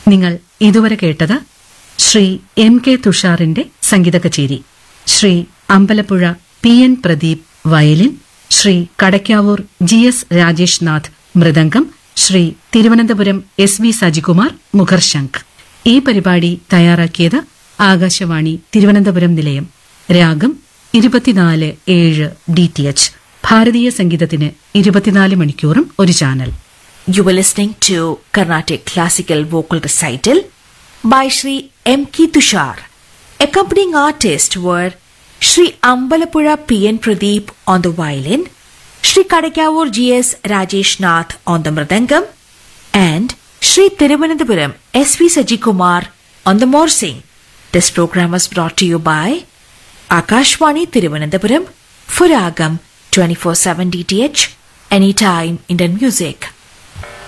നിങ്ങൾ ഇതുവരെ കേട്ടത് ശ്രീ എം കെ തുഷാറിന്റെ സംഗീത കച്ചേരി. Shri Ambalappuzha P N Pradeep violin, Shri Kadakkavoor G S Rajesh Nath mridangam, Shri Thiruvananthapuram S V Sajikumar മുഖർശംഖ്. ഈ പരിപാടി തയ്യാറാക്കിയത് ആകാശവാണി തിരുവനന്തപുരം നിലയം. രാഗം 24/7 DTH. ഭാരതീയ സംഗീതത്തിന് 24 മണിക്കൂറും ഒരു channel. You were listening to Carnatic Classical Vocal Recital by Shri M. K. Tushar. Accompanying artists were Shri Ambalapura P. N. Pradeep on the violin, Shri Kadakavur G. S. Rajesh Nath on the mridangam, and Shri Thiruvananthapuram S. V. Sajikumar on the morsing. This program was brought to you by Akashwani Thiruvananthapuram for Ragam 24/7 DTH, anytime Indian music.